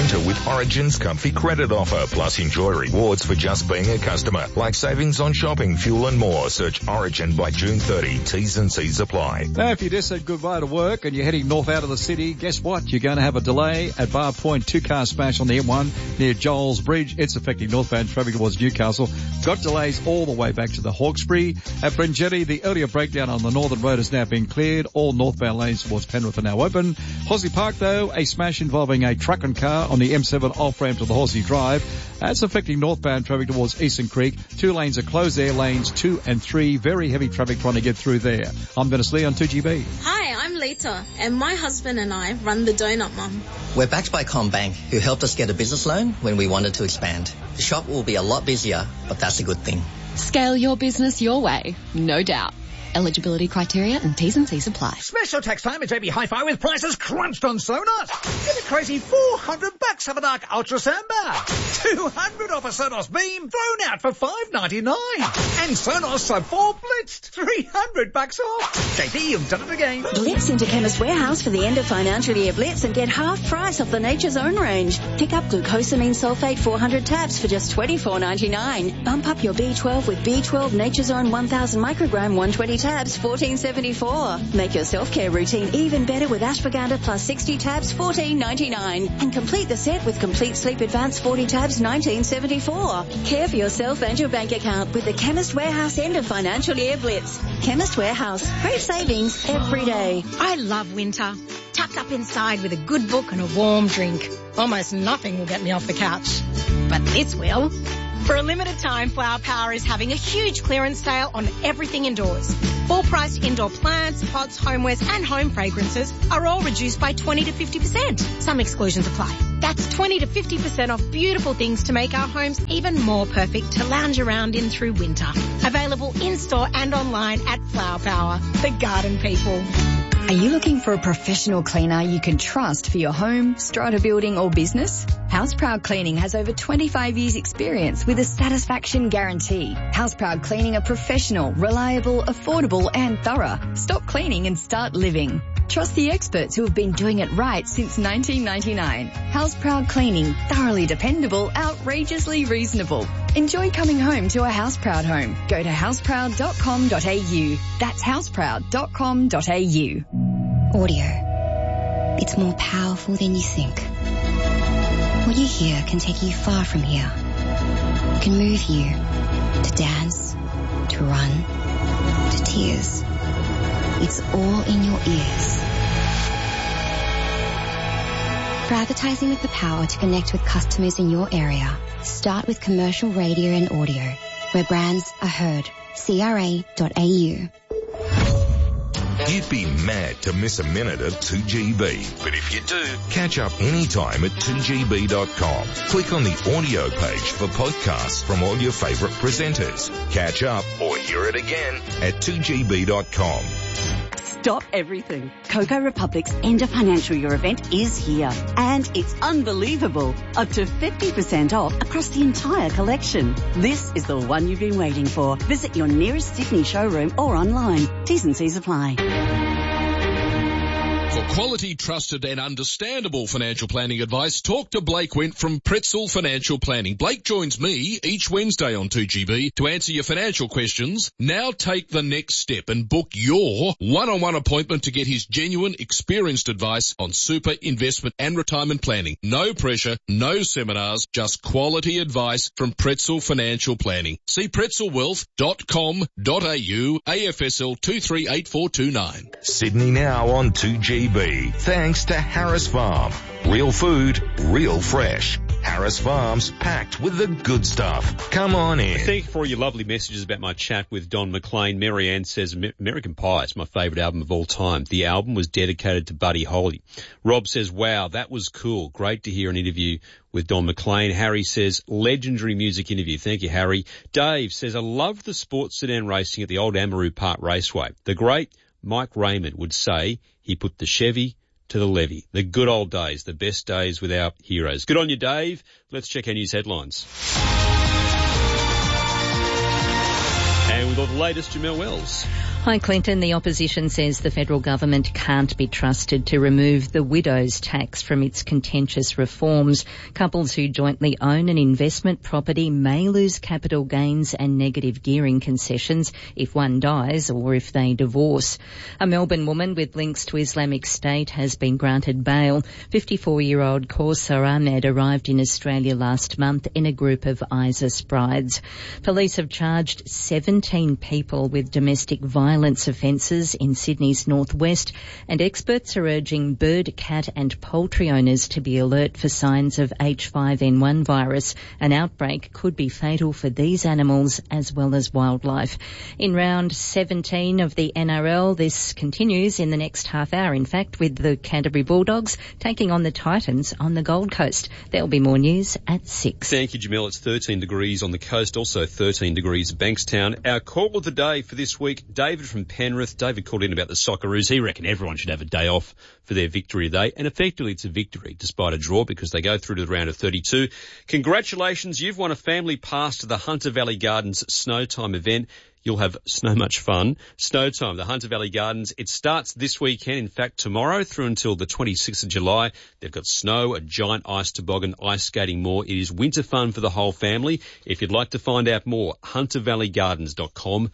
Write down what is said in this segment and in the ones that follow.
winter with Origin's comfy credit offer. Plus enjoy rewards for just being a customer, like savings on shopping, fuel and more. Search Origin by June 30. T's and C's apply. Now, if you just said goodbye to work and you're heading north out of the city, guess what? You're going to have a delay at Bar Point. 2-car smash on the M1 near Joel's Bridge. It's affecting northbound traffic towards Newcastle. Got delays all the way back to the Hawkesbury. At Brent Jetty, the earlier breakdown on the northern road has now been cleared. All northbound lanes towards Penrith are now open. Horsey Park, though, a smash involving a truck and car on the M7 off-ramp to the Horsey Drive. That's affecting northbound traffic towards Eastern Creek. 2 lanes are closed there, lanes 2 and 3. Very heavy traffic trying to get through there. I'm Dennis Lee on 2GB. Hi, I'm Lita, and my husband and I run the Donut Mum. We're backed by CommBank, who helped us get a business loan when we wanted to expand. The shop will be a lot busier, but that's a good thing. Scale your business your way, no doubt. Eligibility criteria and T's and C's apply. Special tax time at JB Hi-Fi with prices crunched on Sonos. Get a crazy $400 of a dark Ultra Soundbar. $200 off a Sonos Beam thrown out for $599. And Sonos Sub 4 blitzed $300 off. JD, you've done it again. Blitz into Chemist Warehouse for the end of financial year blitz and get half price off the Nature's Own range. Pick up glucosamine sulfate 400 tabs for just $24.99. Bump up your B12 with B12 Nature's Own 1000 microgram 120 tabs, $14.74. Make your self-care routine even better with ashwagandha plus 60 tabs, $14.99. And complete the set with Complete Sleep Advance 40 tabs, $19.74. Care for yourself and your bank account with the Chemist Warehouse end of financial year blitz. Chemist Warehouse. Great savings every day. I love winter. Tucked up inside with a good book and a warm drink. Almost nothing will get me off the couch. But this will. For a limited time, Flower Power is having a huge clearance sale on everything indoors. Full-priced indoor plants, pots, homewares and home fragrances are all reduced by 20 to 50%. Some exclusions apply. That's 20 to 50% off beautiful things to make our homes even more perfect to lounge around in through winter. Available in-store and online at Flower Power, the garden people. Are you looking for a professional cleaner you can trust for your home, strata building or business? Houseproud Cleaning has over 25 years experience with a satisfaction guarantee. Houseproud Cleaning are professional, reliable, affordable and thorough. Stop cleaning and start living. Trust the experts who have been doing it right since 1999. Houseproud Cleaning, thoroughly dependable, outrageously reasonable. Enjoy coming home to a Houseproud home. Go to houseproud.com.au. That's houseproud.com.au. Audio. It's more powerful than you think. What you hear can take you far from here. It can move you to dance, to run, to tears. It's all in your ears. For advertising with the power to connect with customers in your area, start with commercial radio and audio, where brands are heard. CRA.au. You'd be mad to miss a minute of 2GB. But if you do, catch up anytime at 2GB.com. Click on the audio page for podcasts from all your favourite presenters. Catch up or hear it again at 2GB.com. Stop everything. Coco Republic's end of financial year event is here. And it's unbelievable. Up to 50% off across the entire collection. This is the one you've been waiting for. Visit your nearest Sydney showroom or online. T's and C's apply. For quality, trusted and understandable financial planning advice, talk to Blake Wint from Pretzel Financial Planning. Blake joins me each Wednesday on 2GB to answer your financial questions. Now take the next step and book your one-on-one appointment to get his genuine, experienced advice on super, investment and retirement planning. No pressure, no seminars, just quality advice from Pretzel Financial Planning. See pretzelwealth.com.au, AFSL 238429. Sydney Now on 2GB. Thanks to Harris Farm. Real food, real fresh. Harris Farms, packed with the good stuff. Come on in. Thank you for all your lovely messages about my chat with Don McLean. Mary Ann says American Pie is my favourite album of all time. The album was dedicated to Buddy Holly. Rob says, wow, that was cool. Great to hear an interview with Don McLean. Harry says, legendary music interview. Thank you, Harry. Dave says, I love the sports sedan racing at the old Amaroo Park Raceway. The great Mike Raymond would say he put the Chevy to the levee. The good old days, the best days with our heroes. Good on you, Dave. Let's check our news headlines. And with all the latest, Jamelle Wells. Hi, Clinton. The opposition says the federal government can't be trusted to remove the widow's tax from its contentious reforms. Couples who jointly own an investment property may lose capital gains and negative gearing concessions if one dies or if they divorce. A Melbourne woman with links to Islamic State has been granted bail. 54-year-old Kaursar Ahmed arrived in Australia last month in a group of ISIS brides. Police have charged 17 people with domestic violence offences in Sydney's northwest, and experts are urging bird, cat and poultry owners to be alert for signs of H5N1 virus. An outbreak could be fatal for these animals as well as wildlife. In round 17 of the NRL, this continues in the next half hour, in fact, with the Canterbury Bulldogs taking on the Titans on the Gold Coast. There'll be more news at 6. Thank you, Jamil. It's 13 degrees on the coast, also 13 degrees at Bankstown. Our call of the day for this week, David from Penrith. David called in about the Socceroos. He reckoned everyone should have a day off for their victory today, and effectively it's a victory despite a draw because they go through to the round of 32. Congratulations, you've won a family pass to the Hunter Valley Gardens Snowtime event. You'll have so much fun. Snowtime, the Hunter Valley Gardens. It starts this weekend, in fact tomorrow through until the 26th of July. They've got snow, a giant ice toboggan, ice skating more. It is winter fun for the whole family. If you'd like to find out more, huntervalleygardens.com.au.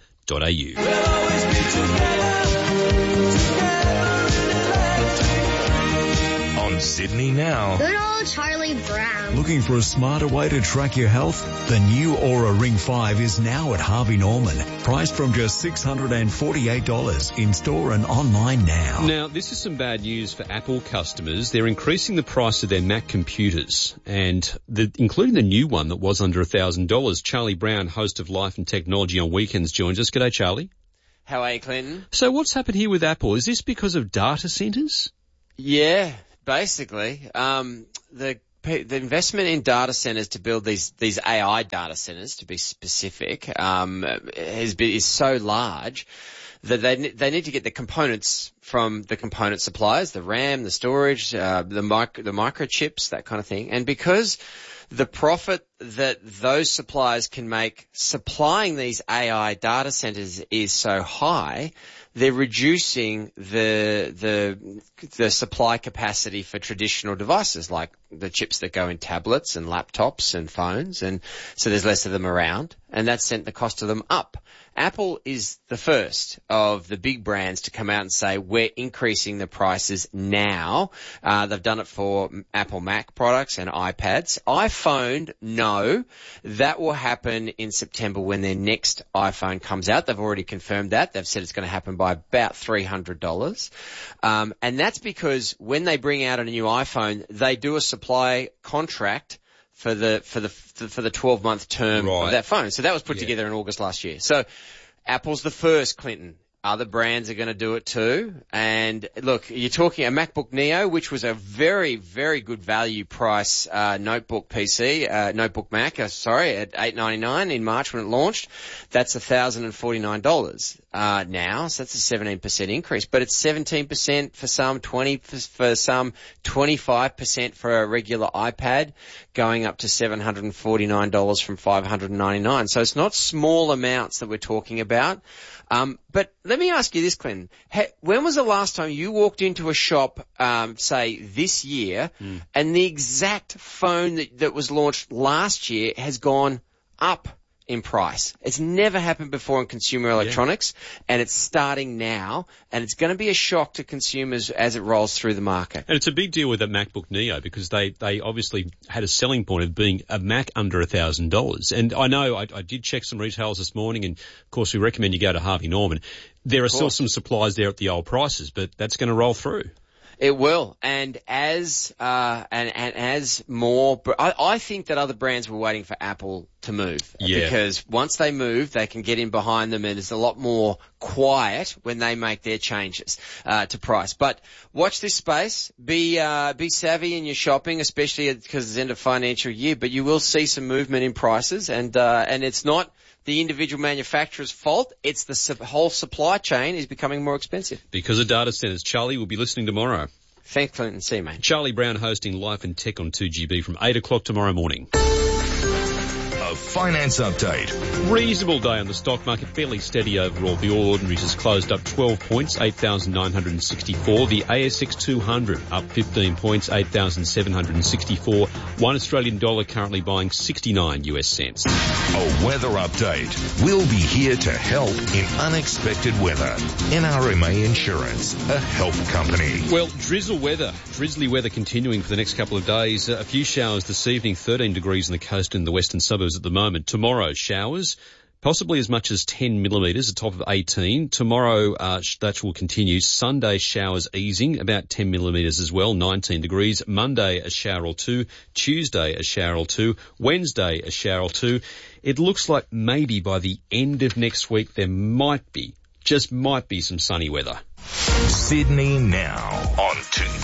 On Sydney Now. Good old Charlie Brown. Looking for a smarter way to track your health? The new Aura Ring 5 is now at Harvey Norman. Priced from just $648 in store and online now. Now, this is some bad news for Apple customers. They're increasing the price of their Mac computers, and including the new one that was under $1,000. Charlie Brown, host of Life and Technology on Weekends, joins us. G'day, Charlie. How are you, Clinton? So what's happened here with Apple? Is this because of data centres? Yeah, basically. The investment in data centers to build these AI data centers, to be specific, is so large that they need to get the components from the component suppliers, the RAM, the storage, the microchips, that kind of thing. And because the profit that those suppliers can make supplying these AI data centers is so high, they're reducing the supply capacity for traditional devices like the chips that go in tablets and laptops and phones, and so there's less of them around, and that's sent the cost of them up. Apple is the first of the big brands to come out and say we're increasing the prices now. They've done it for Apple Mac products and iPads. iPhone, no. That will happen in September when their next iPhone comes out. They've already confirmed that. They've said it's going to happen by about $300. And that's because when they bring out a new iPhone, they do a supply contract for the 12-month term of that phone. So that was put together in August last year. So Apple's the first, Clinton. Other brands are going to do it too. And look, you're talking a MacBook Neo, which was a very, very good value price notebook Mac, at $899 in March when it launched. That's $1,049 now, so that's a 17% increase. But it's 17% for some, 20% for some, 25% for a regular iPad, going up to $749 from $599. So it's not small amounts that we're talking about. But let me ask you this, Clinton. When was the last time you walked into a shop, say this year, and the exact phone that was launched last year has gone up in price? It's never happened before in consumer electronics, and it's starting now, and it's going to be a shock to consumers as it rolls through the market. And it's a big deal with the MacBook Neo because they obviously had a selling point of being a Mac under $1,000. And I know I did check some retailers this morning, and of course we recommend you go to Harvey Norman. There are still some supplies there at the old prices, but that's going to roll through. It will, and as more, I think that other brands were waiting for Apple to move. Yeah. Because once they move, they can get in behind them, and it's a lot more quiet when they make their changes to price. But watch this space. Be savvy in your shopping, especially because it's the end of financial year. But you will see some movement in prices, and it's not the individual manufacturer's fault. It's the whole supply chain is becoming more expensive. Because of data centers. Charlie will be listening tomorrow. Thanks, Clinton. See you, mate. Charlie Brown hosting Life and Tech on 2GB from 8 o'clock tomorrow morning. A The Finance Update. Reasonable day on the stock market, fairly steady overall. The All Ordinaries has closed up 12 points, 8,964. The ASX 200 up 15 points, 8,764. One Australian dollar currently buying 69 US cents. A weather update. We'll be here to help in unexpected weather. NRMA Insurance, a health company. Well, drizzly weather continuing for the next couple of days. A few showers this evening, 13 degrees on the coast and the western suburbs at the moment. Tomorrow, showers, possibly as much as 10 millimetres, a top of 18. Tomorrow, that will continue. Sunday, showers easing, about 10 millimetres as well, 19 degrees. Monday, a shower or two. Tuesday, a shower or two. Wednesday, a shower or two. It looks like maybe by the end of next week there might be some sunny weather. Sydney now on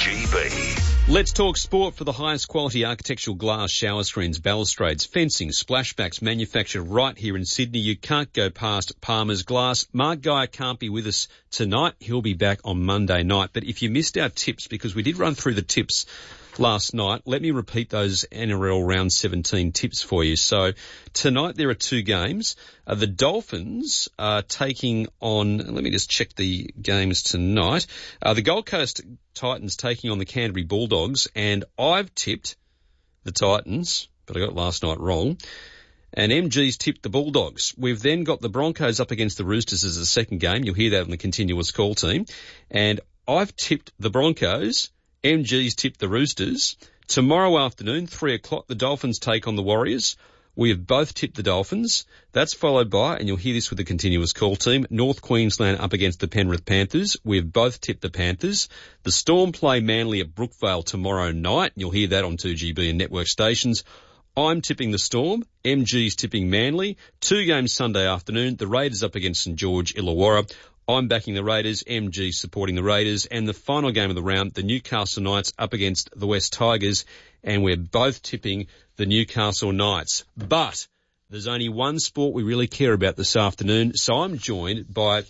2GB. Let's talk sport for the highest quality architectural glass, shower screens, balustrades, fencing, splashbacks manufactured right here in Sydney. You can't go past Palmer's Glass. Mark Geyer can't be with us tonight. He'll be back on Monday night. But if you missed our tips, because we did run through the tips last night, let me repeat those NRL round 17 tips for you. So tonight there are two games. The Dolphins are taking on, let me just check the games tonight. The Gold Coast Titans taking on the Canterbury Bulldogs, and I've tipped the Titans, but I got last night wrong. And MG's tipped the Bulldogs. We've then got the Broncos up against the Roosters as the second game. You'll hear that on the continuous call team. And I've tipped the Broncos. MG's tipped the Roosters. Tomorrow afternoon, 3 o'clock, the Dolphins take on the Warriors. We have both tipped the Dolphins. That's followed by, and you'll hear this with the continuous call team, North Queensland up against the Penrith Panthers. We have both tipped the Panthers. The Storm play Manly at Brookvale tomorrow night. You'll hear that on 2GB and network stations. I'm tipping the Storm. MG's tipping Manly. 2 games Sunday afternoon. The Raiders up against St George Illawarra. I'm backing the Raiders, MG supporting the Raiders, and the final game of the round, the Newcastle Knights up against the West Tigers, and we're both tipping the Newcastle Knights. But there's only one sport we really care about this afternoon, so I'm joined by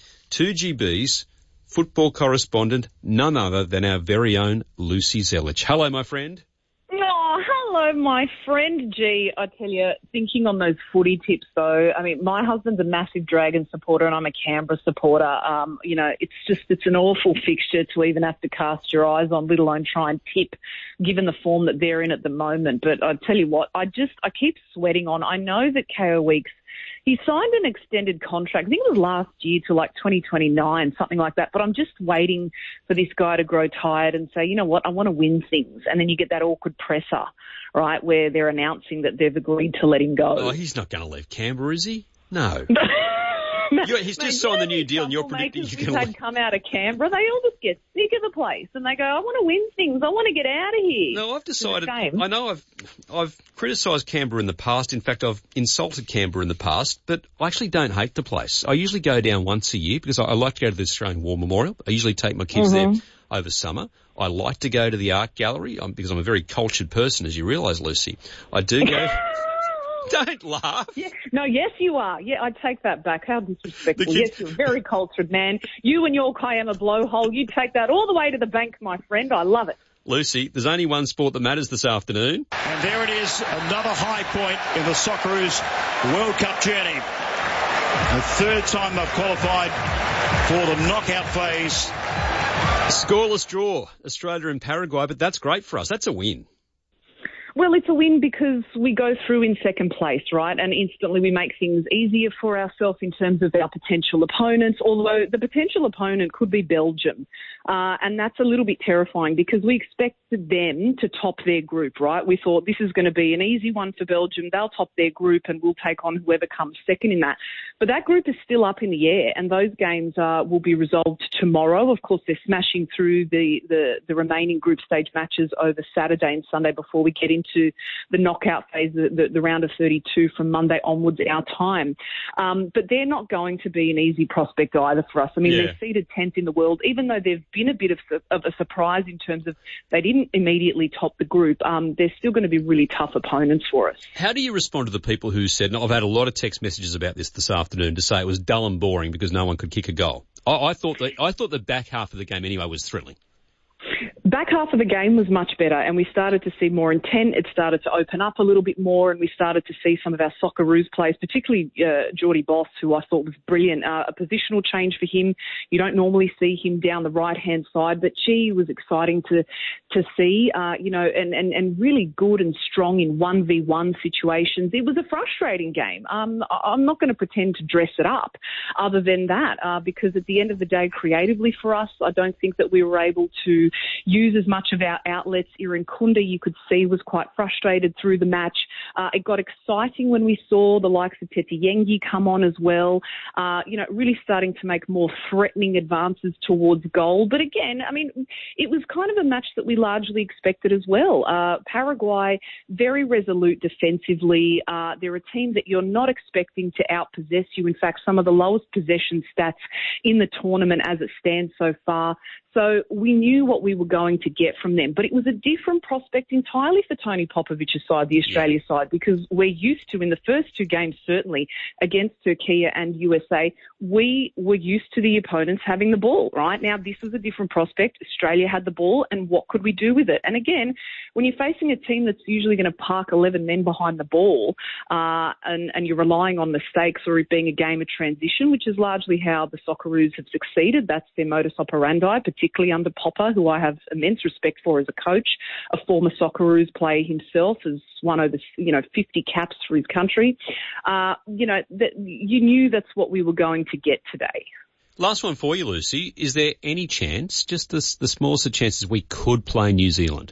2GB's football correspondent, none other than our very own Lucy Zelich. Hello, my friend. Oh, hello, my friend. Gee, I tell you, thinking on those footy tips, though, I mean, my husband's a massive Dragon supporter and I'm a Canberra supporter. It's an awful fixture to even have to cast your eyes on, let alone try and tip, given the form that they're in at the moment. But I tell you what, I keep sweating on. I know that KO Weeks, he signed an extended contract. I think it was last year to like 2029, something like that. But I'm just waiting for this guy to grow tired and say, you know what, I want to win things. And then you get that awkward presser, right, where they're announcing that they've agreed to let him go. Oh, he's not going to leave Canberra, is he? No. He's just signed the new deal and you're predicting you're going to leave. Come out of Canberra, they all just get sick of the place and they go, I want to win things. I want to get out of here. No, I've decided, I know I've criticised Canberra in the past. In fact, I've insulted Canberra in the past, but I actually don't hate the place. I usually go down once a year because I like to go to the Australian War Memorial. I usually take my kids there over summer. I like to go to the art gallery because I'm a very cultured person, as you realise, Lucy. I do go... Don't laugh. Yeah. No, yes, you are. Yeah, I take that back. How disrespectful. Yes, you're a very cultured man. You and your Kiama blowhole, you take that all the way to the bank, my friend. I love it. Lucy, there's only one sport that matters this afternoon. And there it is, another high point in the Socceroos World Cup journey. The third time they've qualified for the knockout phase. Scoreless draw, Australia and Paraguay, but that's great for us. That's a win. Well, it's a win because we go through in second place, right? And instantly we make things easier for ourselves in terms of our potential opponents, although the potential opponent could be Belgium. And that's a little bit terrifying because we expected them to top their group, right? We thought this is going to be an easy one for Belgium. They'll top their group and we'll take on whoever comes second in that. But that group is still up in the air and those games will be resolved tomorrow. Of course, they're smashing through the remaining group stage matches over Saturday and Sunday before we get into the knockout phase, the round of 32 from Monday onwards our time. But they're not going to be an easy prospect either for us. I mean, they're seeded 10th in the world, even though they've been a bit of a surprise in terms of they didn't immediately top the group. They're still going to be really tough opponents for us. How do you respond to the people who said, and I've had a lot of text messages about this afternoon, to say it was dull and boring because no one could kick a goal? I thought the back half of the game anyway was thrilling. Back half of the game was much better, and we started to see more intent. It started to open up a little bit more, and we started to see some of our Socceroos players, particularly Geordie Boss, who I thought was brilliant. A positional change for him. You don't normally see him down the right-hand side, but gee, was exciting to see, and really good and strong in 1v1 situations. It was a frustrating game. I'm not going to pretend to dress it up other than that, because at the end of the day, creatively for us, I don't think that we were able to use as much of our outlets. Irankunda, you could see, was quite frustrated through the match. It got exciting when we saw the likes of Tete Yengi come on as well, really starting to make more threatening advances towards goal. But again, I mean, it was kind of a match that we largely expected as well. Paraguay, very resolute defensively. They're a team that you're not expecting to outpossess you. In fact, some of the lowest possession stats in the tournament as it stands so far. So we knew what we were going to get from them. But it was a different prospect entirely for Tony Popovich's side, the Australia side, because we're used to, in the first two games certainly, against Turkey and USA, we were used to the opponents having the ball, right? Now, this was a different prospect. Australia had the ball, and what could we do with it? And again, when you're facing a team that's usually going to park 11 men behind the ball, and you're relying on mistakes or it being a game of transition, which is largely how the Socceroos have succeeded. That's their modus operandi, particularly under Popper, who I have immense respect for as a coach, a former Socceroos player himself, as won over 50 caps for his country. That you knew that's what we were going to get today. Last one for you, Lucy. Is there any chance, just the smallest of chances, we could play New Zealand?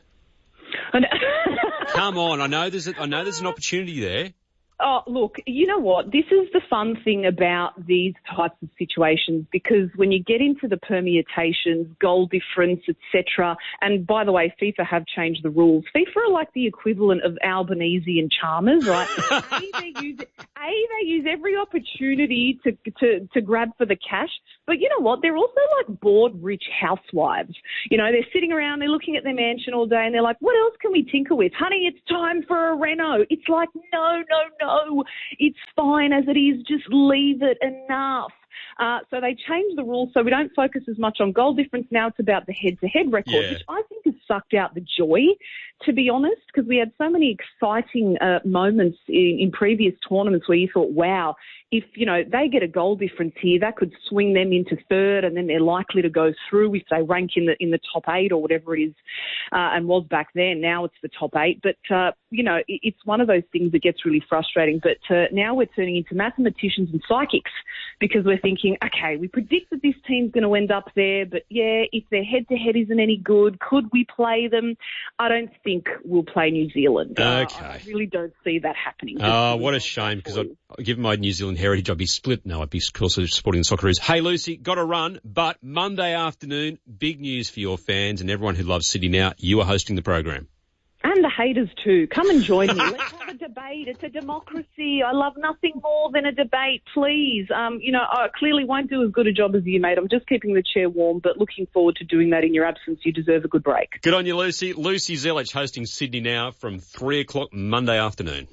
Come on, I know there's an opportunity there. Oh, look, you know what? This is the fun thing about these types of situations, because when you get into the permutations, goal difference, etc., and by the way, FIFA have changed the rules. FIFA are like the equivalent of Albanese and Chalmers, right? They use every opportunity to grab for the cash, but you know what? They're also like bored rich housewives. They're sitting around, they're looking at their mansion all day, and they're like, what else can we tinker with? Honey, it's time for a reno. It's like, no, it's fine as it is. Just leave it, enough. So they changed the rules so we don't focus as much on goal difference. Now it's about the head-to-head record, which I think has sucked out the joy, to be honest, because we had so many exciting moments in previous tournaments where you thought, wow, if, they get a goal difference here, that could swing them into third, and then they're likely to go through if they rank in the top 8 or whatever it is, and was back then. Now it's the top 8. But, it's one of those things that gets really frustrating. But now we're turning into mathematicians and psychics, because we're thinking, okay, we predict that this team's going to end up there, but yeah, if their head-to-head isn't any good, could we play them? I don't think we'll play New Zealand. Okay. I really don't see that happening. Oh, what a shame, because given my New Zealand heritage, I'd be split. No, I'd be also supporting the Socceroos. Hey, Lucy, got to run, but Monday afternoon, big news for your fans and everyone who loves Sydney Now. You are hosting the program. And the haters too. Come and join me. Let's have a debate. It's a democracy. I love nothing more than a debate, please. I clearly won't do as good a job as you, mate. I'm just keeping the chair warm, but looking forward to doing that in your absence. You deserve a good break. Good on you, Lucy. Lucy Zelich hosting Sydney Now from 3 o'clock Monday afternoon.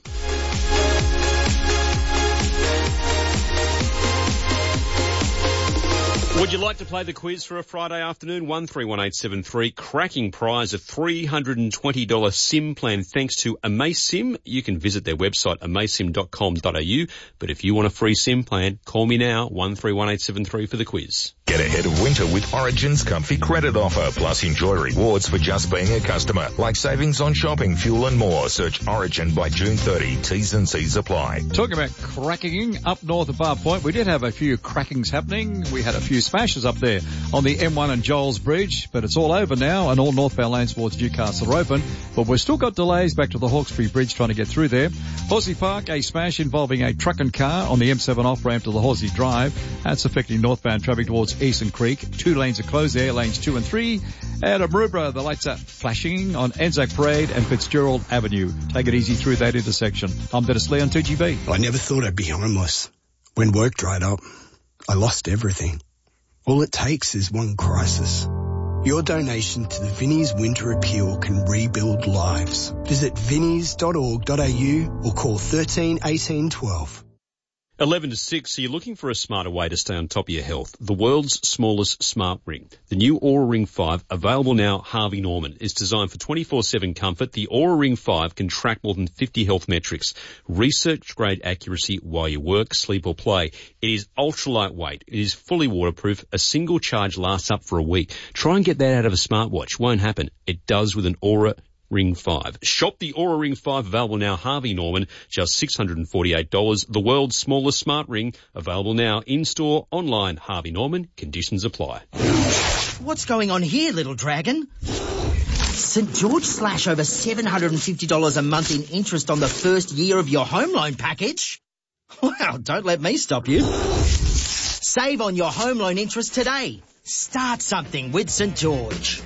Would you like to play the quiz for a Friday afternoon? 131873. Cracking prize, a $320 SIM plan thanks to AmazeSIM. You can visit their website, amazesim.com.au. But if you want a free SIM plan, call me now, 131873 for the quiz. Get ahead of winter with Origin's comfy credit offer, plus enjoy rewards for just being a customer, like savings on shopping, fuel and more. Search Origin by June 30. T's and C's apply. Talking about cracking up north of Bar Point, we did have a few crackings happening. We had a few smashes up there on the M1 and Joel's Bridge, but it's all over now and all northbound lanes towards Newcastle are open, but we've still got delays back to the Hawkesbury Bridge trying to get through there. Horsey Park, a smash involving a truck and car on the M7 off-ramp to the Horsey Drive. That's affecting northbound traffic towards Eastern Creek. 2 lanes are closed there, lanes 2 and 3. And at Maroubra, the lights are flashing on Anzac Parade and Fitzgerald Avenue. Take it easy through that intersection. I'm Dennis Lee on 2GB. I never thought I'd be homeless. When work dried up, I lost everything. All it takes is one crisis. Your donation to the Vinnie's Winter Appeal can rebuild lives. Visit vinnies.org.au or call 13 18 12. 11 to 6, so you're looking for a smarter way to stay on top of your health. The world's smallest smart ring. The new Oura Ring 5, available now, Harvey Norman, is designed for 24/7 comfort. The Oura Ring 5 can track more than 50 health metrics. Research-grade accuracy while you work, sleep or play. It is ultra-lightweight. It is fully waterproof. A single charge lasts up for a week. Try and get that out of a smartwatch. Won't happen. It does with an Oura Ring 5. Shop the Oura Ring 5, available now, Harvey Norman, just $648. The world's smallest smart ring, available now in-store, online, Harvey Norman. Conditions apply. What's going on here, little dragon? St. George slash over $750 a month in interest on the first year of your home loan package? Well, don't let me stop you. Save on your home loan interest today. Start something with St. George.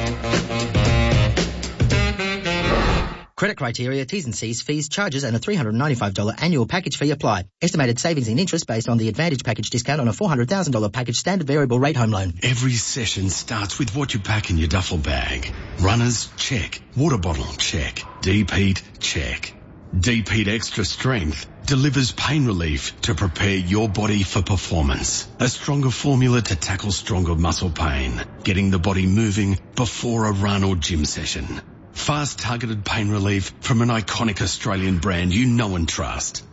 Credit criteria, T's and C's, fees, charges and a $395 annual package fee apply. Estimated savings in interest based on the Advantage package discount on a $400,000 package standard variable rate home loan. Every session starts with what you pack in your duffel bag. Runners, check. Water bottle, check. Deep heat, check. Deep Heat Extra Strength delivers pain relief to prepare your body for performance. A stronger formula to tackle stronger muscle pain. Getting the body moving before a run or gym session. Fast targeted pain relief from an iconic Australian brand you know and trust.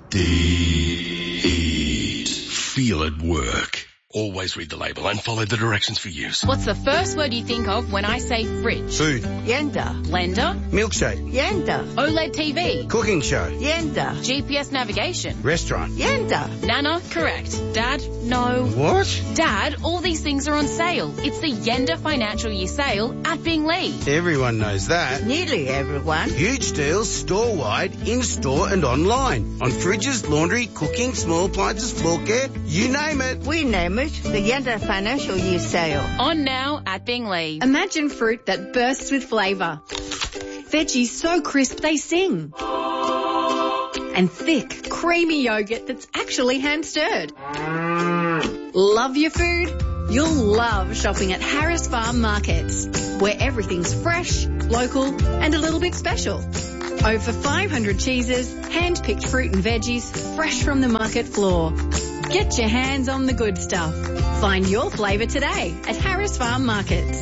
Deep. Feel it work. Always read the label and follow the directions for use. What's the first word you think of when I say fridge? Food. Yenda. Blender. Milkshake. Yenda. OLED TV. Cooking show. Yenda. GPS navigation. Restaurant. Yenda. Nana, correct. Dad, no. What? Dad, all these things are on sale. It's the Yenda Financial Year Sale at Binglee. Everyone knows that. Nearly everyone. Huge deals store-wide, in-store and online. On fridges, laundry, cooking, small appliances, floor care, you name it. We name it the Yenda Financial Year Sale. On now at Binglee. Imagine fruit that bursts with flavour. Veggies so crisp they sing. And thick, creamy yogurt that's actually hand-stirred. Love your food? You'll love shopping at Harris Farm Markets, where everything's fresh, local and a little bit special. Over 500 cheeses, hand-picked fruit and veggies, fresh from the market floor. Get your hands on the good stuff. Find your flavour today at Harris Farm Markets.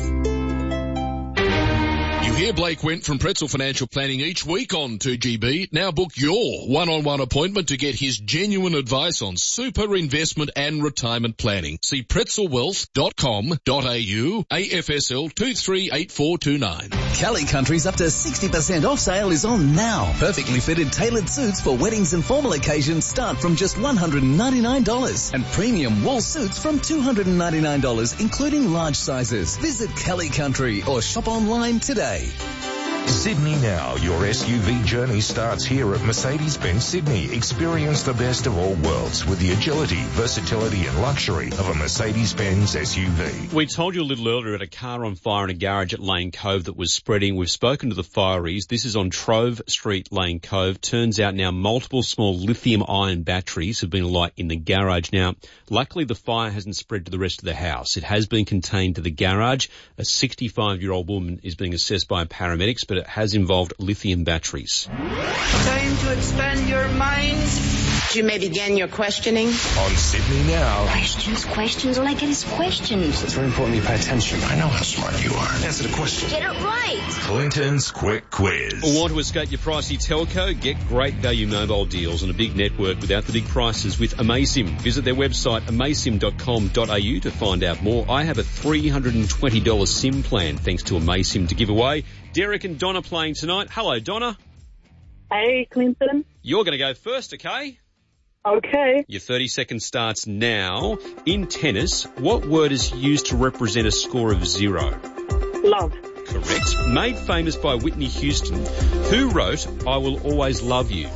You hear Blake Went from Pretzel Financial Planning each week on 2GB. Now book your one-on-one appointment to get his genuine advice on super investment and retirement planning. See pretzelwealth.com.au, AFSL 238429. Kelly Country's up to 60% off sale is on now. Perfectly fitted tailored suits for weddings and formal occasions start from just $199. And premium wool suits from $299, including large sizes. Visit Kelly Country or shop online today. Sydney Now. Your SUV journey starts here at Mercedes-Benz Sydney. Experience the best of all worlds with the agility, versatility and luxury of a Mercedes-Benz SUV. We told you a little earlier about a car on fire in a garage at Lane Cove that was spreading. We've spoken to the fireys. This is on Trove Street, Lane Cove. Turns out now multiple small lithium-ion batteries have been alight in the garage. Now, luckily the fire hasn't spread to the rest of the house. It has been contained to the garage. A 65-year-old woman is being assessed by paramedics, but it has involved lithium batteries. Time to expand your minds. You may begin your questioning. On Sydney Now. Questions. All I get is questions. It's very important you pay attention. I know how smart you are. Answer the question. Get it right. Clinton's Quick Quiz. Want to escape your pricey telco? Get great value mobile deals on a big network without the big prices with Amaysim. Visit their website, amaysim.com.au to find out more. I have a $320 SIM plan thanks to Amaysim to give away. Derek and Donna playing tonight. Hello, Donna. Hey, Clinton. You're going to go first, okay? Okay. Your 30 seconds starts now. In tennis, what word is used to represent a score of 0? Love. Correct. Made famous by Whitney Houston. Who wrote I Will Always Love You?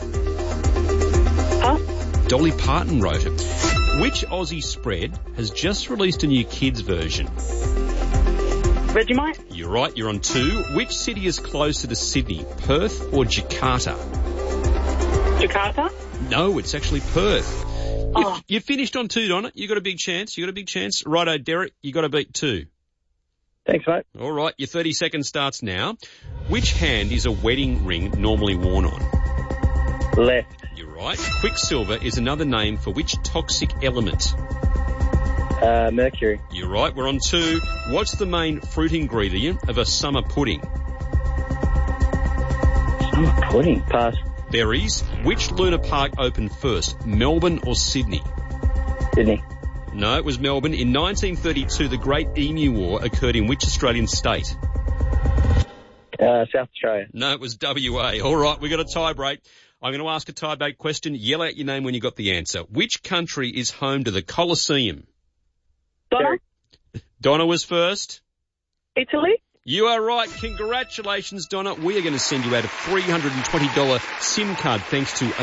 Huh? Dolly Parton wrote it. Which Aussie spread has just released a new kids version? Vegemite. You're right, you're on 2. Which city is closer to Sydney, Perth or Jakarta? Jakarta? No, it's actually Perth. Oh. You finished on 2, Donna. You got a big chance. Righto, Derek, you got to beat 2. Thanks, mate. All right, your 30 seconds starts now. Which hand is a wedding ring normally worn on? Left. You're right. Quicksilver is another name for which toxic element? Mercury. You're right. We're on 2. What's the main fruit ingredient of a summer pudding? Summer pudding? Pass. Berries. Which Luna Park opened first, Melbourne or Sydney? Sydney. No, it was Melbourne. In 1932, the Great Emu War occurred in which Australian state? South Australia. No, it was WA. All right, we got a tie break. I'm going to ask a tie break question. Yell out your name when you got the answer. Which country is home to the Colosseum? Donna? Donna was first. Italy? You are right. Congratulations, Donna. We are going to send you out a $320 SIM card thanks to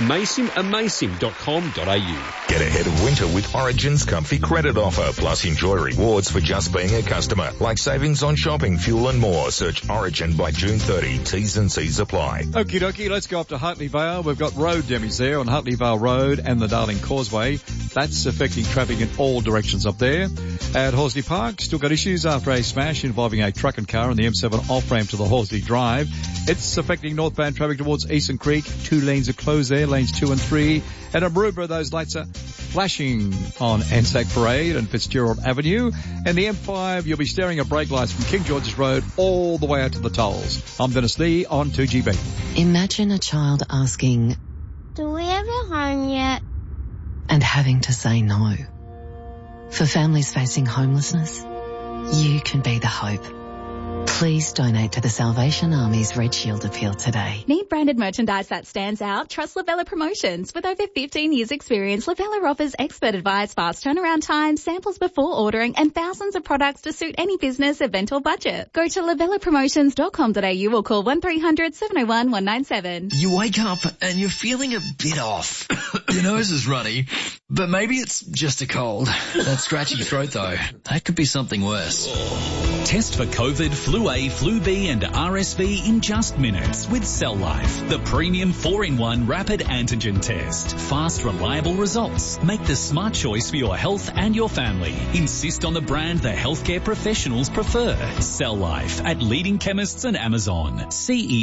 amasim.com.au. Get ahead of winter with Origin's comfy credit offer, plus enjoy rewards for just being a customer, like savings on shopping, fuel and more. Search Origin by June 30. T's and C's apply. Okie dokie, let's go up to Hartley Vale. We've got road demis there on Hartley Vale Road and the Darling Causeway. That's affecting traffic in all directions up there. At Horsley Park, still got issues after a smash involving a truck and car on the M7 off-ramp to the Horsley Drive. It's affecting northbound traffic towards Eastern Creek. 2 lanes are closed there, lanes 2 and 3. And at Maroubra, those lights are flashing on Anzac Parade and Fitzgerald Avenue. And the M5, you'll be staring at brake lights from King George's Road all the way out to the tolls. I'm Dennis Lee on 2GB. Imagine a child asking, Do we have a home yet? and having to say no. For families facing homelessness, you can be the hope. Please donate to the Salvation Army's Red Shield appeal today. Need branded merchandise that stands out? Trust Lavella Promotions. With over 15 years experience, Lavella offers expert advice, fast turnaround time, samples before ordering, and thousands of products to suit any business, event or budget. Go to lavellapromotions.com.au or call 1300 701 197. You wake up and you're feeling a bit off. Your nose is runny, but maybe it's just a cold. That scratchy throat though, that could be something worse. Test for COVID, Flu A, Flu B and RSV in just minutes with Cell Life, the premium 4-in-1 rapid antigen test. Fast, reliable results. Make the smart choice for your health and your family. Insist on the brand the healthcare professionals prefer. Cell Life at leading chemists and Amazon.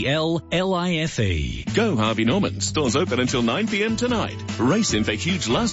CELLIFE. Go Harvey Norman. Stores open until 9 p.m. tonight. Race in for huge last